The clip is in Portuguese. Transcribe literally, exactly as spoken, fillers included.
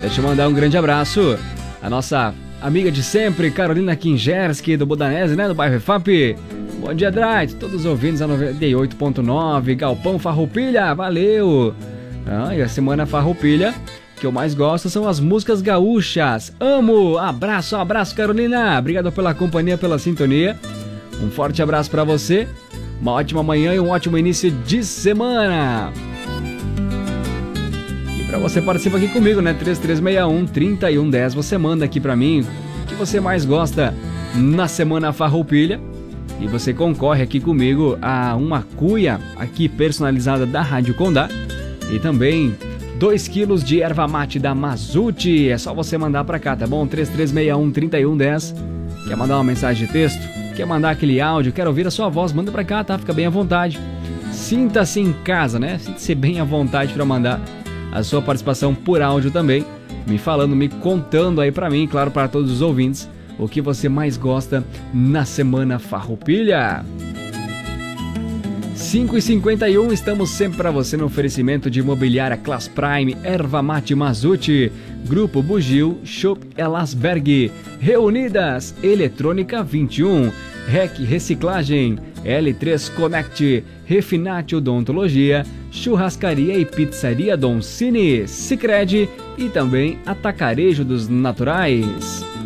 Deixa eu mandar um grande abraço à nossa amiga de sempre, Carolina Kingerski, do Budanese, né? Do bairro F A P. Bom dia, Dright. Todos os ouvintes a noventa e oito ponto nove. Galpão Farroupilha, valeu. Ah, e a semana Farroupilha que eu mais gosto são as músicas gaúchas. Amo! Abraço, abraço, Carolina. Obrigado pela companhia, pela sintonia. Um forte abraço pra você. Uma ótima manhã e um ótimo início de semana. E pra você participa aqui comigo, né? três três seis um, três um um zero. Você manda aqui pra mim o que você mais gosta na semana Farroupilha. E você concorre aqui comigo a uma cuia aqui personalizada da Rádio Condá. E também dois quilos de erva mate da Mazute. É só você mandar pra cá, tá bom? três três seis um, três um um zero. Quer mandar uma mensagem de texto? Quer mandar aquele áudio? Quero ouvir a sua voz? Manda pra cá, tá? Fica bem à vontade. Sinta-se em casa, né? Sinta-se bem à vontade pra mandar a sua participação por áudio também. Me falando, me contando aí pra mim, claro, para todos os ouvintes, o que você mais gosta na semana Farroupilha. cinco e cinquenta e um, estamos sempre para você no oferecimento de Imobiliária Class Prime, Erva Mate Mazute, Grupo Bugio, Shop Elasberg, Reunidas, Eletrônica vinte e um, R E C Reciclagem, L três Connect, Refinate Odontologia, Churrascaria e Pizzaria Don Cine, Sicredi e também Atacarejo dos Naturais.